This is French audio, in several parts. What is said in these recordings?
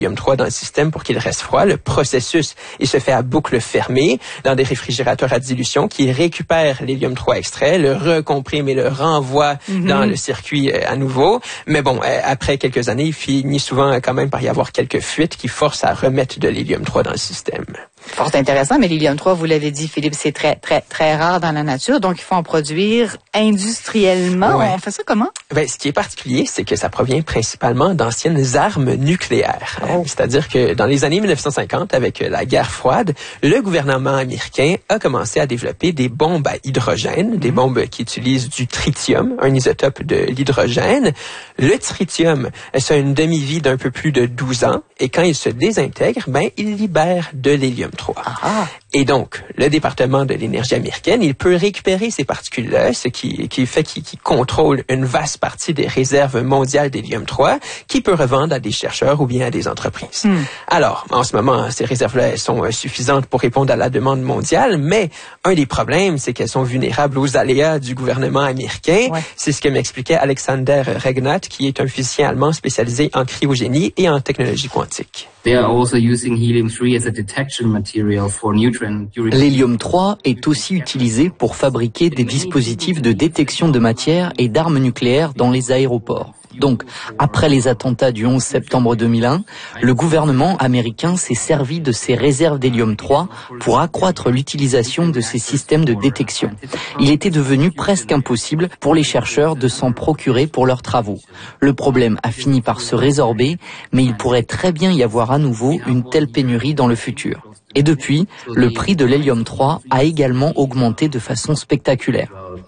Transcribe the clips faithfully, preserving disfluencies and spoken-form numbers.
l'hélium trois dans le système pour qu'il reste froid. Le processus, il se fait à boucle fermée dans des réfrigérateurs à dilution qui récupèrent l'hélium trois extrait, le recompriment et le renvoient mm-hmm. dans le circuit euh, à nouveau. Mais bon, euh, après quelques années, il finit souvent quand même par y avoir quelques fuites qui forcent à remettre de l'hélium trois dans le système. Fort intéressant, mais l'hélium trois, vous l'avez dit, Philippe, c'est très, très, très rare dans la nature, donc il faut en produire industriellement. Ouais. On fait ça comment? Ben, ce qui est particulier, c'est que ça provient principalement d'anciennes armes nucléaires. Oh. C'est-à-dire que dans les années mille neuf cent cinquante, avec la guerre froide, le gouvernement américain a commencé à développer des bombes à hydrogène, mmh. des bombes qui utilisent du tritium, un isotope de l'hydrogène. Le tritium, ça a une demi-vie d'un peu plus de douze ans, et quand il se désintègre, ben, il libère de l'hélium trois. Ah. Et donc, le département de l'énergie américaine, il peut récupérer ces particules-là, ce qui, qui fait qu'il, qu'il contrôle une vaste partie des réserves mondiales d'hélium trois, qu'il peut revendre à des chercheurs ou bien à des entreprises. Mm. Alors, en ce moment, ces réserves-là, elles sont suffisantes pour répondre à la demande mondiale, mais un des problèmes, c'est qu'elles sont vulnérables aux aléas du gouvernement américain. Ouais. C'est ce que m'expliquait Alexander Regnat, qui est un physicien allemand spécialisé en cryogénie et en technologie quantique. They are also using helium three as a detection material for neutron. L'hélium trois est aussi utilisé pour fabriquer des dispositifs de détection de matière et d'armes nucléaires dans les aéroports. Donc, après les attentats du onze septembre deux mille un, le gouvernement américain s'est servi de ses réserves d'hélium trois pour accroître l'utilisation de ces systèmes de détection. Il était devenu presque impossible pour les chercheurs de s'en procurer pour leurs travaux. Le problème a fini par se résorber, mais il pourrait très bien y avoir à nouveau une telle pénurie dans le futur. Et depuis, le prix de l'hélium trois a également augmenté de façon spectaculaire.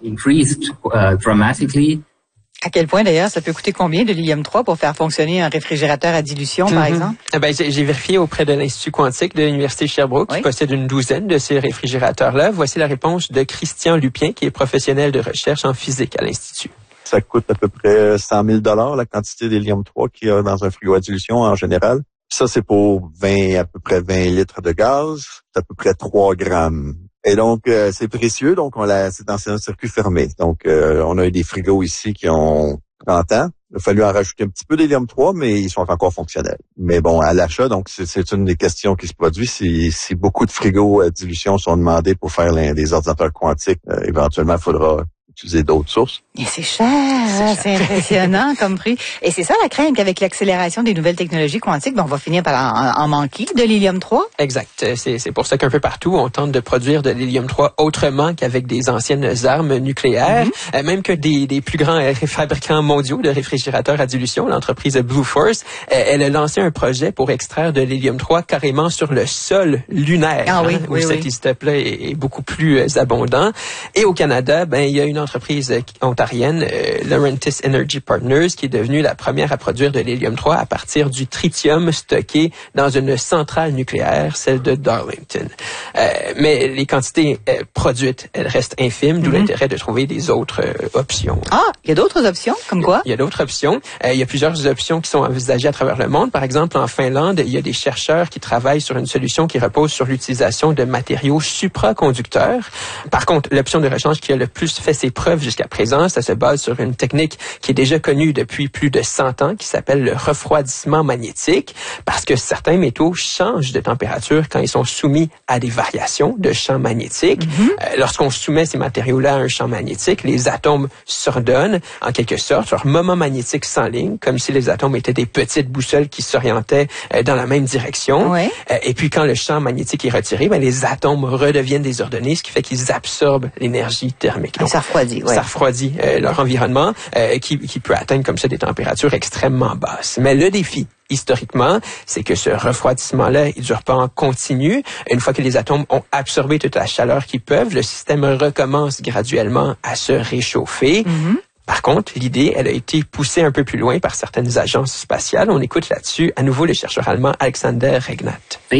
À quel point, d'ailleurs, ça peut coûter combien de l'hélium trois pour faire fonctionner un réfrigérateur à dilution, par mm-hmm. exemple? Eh ben, j'ai, j'ai vérifié auprès de l'Institut quantique de l'Université Sherbrooke, oui. qui possède une douzaine de ces réfrigérateurs-là. Voici la réponse de Christian Lupien, qui est professionnel de recherche en physique à l'Institut. Ça coûte à peu près cent mille dollars la quantité d'hélium trois qu'il y a dans un frigo à dilution en général. Ça, c'est pour vingt, à peu près vingt litres de gaz. C'est à peu près trois grammes. Et donc, euh, c'est précieux, donc on l'a, c'est dans un circuit fermé. Donc, euh, on a eu des frigos ici qui ont trente ans. Il a fallu en rajouter un petit peu d'hélium trois, mais ils sont encore fonctionnels. Mais bon, à l'achat, donc c'est, c'est une des questions qui se produit. Si, si beaucoup de frigos à dilution sont demandés pour faire les, les ordinateurs quantiques, euh, éventuellement, il faudra utiliser d'autres sources. Et c'est cher, c'est, c'est impressionnant comme prix. Et c'est ça la crainte qu'avec l'accélération des nouvelles technologies quantiques, ben on va finir par en, en manquer de l'hélium trois. Exact. C'est, c'est pour ça qu'un peu partout, on tente de produire de l'hélium trois autrement qu'avec des anciennes armes nucléaires. Mm-hmm. Euh, même que des, des plus grands euh, fabricants mondiaux de réfrigérateurs à dilution, l'entreprise Blue Force, euh, elle a lancé un projet pour extraire de l'hélium trois carrément sur le sol lunaire. Ah oui, hein, oui, où oui. cet isotope-là est, est beaucoup plus euh, abondant. Et au Canada, ben il y a une entreprise ontarienne, euh, Laurentis Energy Partners, qui est devenue la première à produire de l'hélium trois à partir du tritium stocké dans une centrale nucléaire, celle de Darlington. Euh, mais les quantités euh, produites, elles restent infimes, d'où mm-hmm. l'intérêt de trouver des autres euh, options. Ah, il y a d'autres options, comme quoi? Il y a d'autres options. Euh, il y a plusieurs options qui sont envisagées à travers le monde. Par exemple, en Finlande, il y a des chercheurs qui travaillent sur une solution qui repose sur l'utilisation de matériaux supraconducteurs. Par contre, l'option de rechange qui a le plus fait ses preuves jusqu'à présent, ça se base sur une technique qui est déjà connue depuis plus de cent ans, qui s'appelle le refroidissement magnétique, parce que certains métaux changent de température quand ils sont soumis à des variations de champ magnétique. Mm-hmm. Euh, lorsqu'on soumet ces matériaux-là à un champ magnétique, les atomes s'ordonnent, en quelque sorte, leur moment magnétique s'enligne, comme si les atomes étaient des petites boussoles qui s'orientaient euh, dans la même direction. Ouais. Euh, et puis, quand le champ magnétique est retiré, ben, les atomes redeviennent désordonnés, ce qui fait qu'ils absorbent l'énergie thermique. Donc, ça refroidit, ouais. Ça refroidit euh, leur environnement, euh, qui, qui peut atteindre comme ça des températures extrêmement basses. Mais le défi, historiquement, c'est que ce refroidissement-là, il dure pas en continu. Une fois que les atomes ont absorbé toute la chaleur qu'ils peuvent, le système recommence graduellement à se réchauffer. Mm-hmm. Par contre, l'idée, elle a été poussée un peu plus loin par certaines agences spatiales. On écoute là-dessus à nouveau le chercheur allemand Alexander Regnat.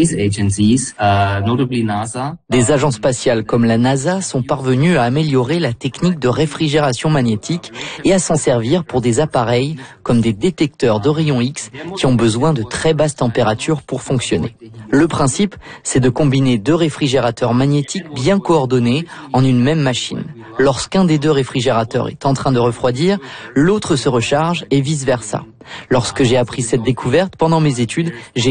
Des agences spatiales comme la NASA sont parvenues à améliorer la technique de réfrigération magnétique et à s'en servir pour des appareils comme des détecteurs de rayons X qui ont besoin de très basses températures pour fonctionner. Le principe, c'est de combiner deux réfrigérateurs magnétiques bien coordonnés en une même machine. Lorsqu'un des deux réfrigérateurs est en train de refroidir, l'autre se recharge et vice-versa. Lorsque j'ai appris cette découverte pendant mes études, j'ai